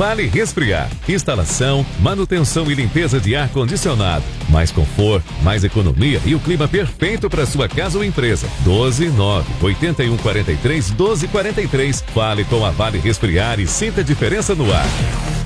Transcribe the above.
Vale Resfriar. Instalação, manutenção e limpeza de ar-condicionado. Mais conforto, mais economia e o clima perfeito para sua casa ou empresa. 1298143 1243. Fale com a Vale Resfriar e sinta a diferença no ar.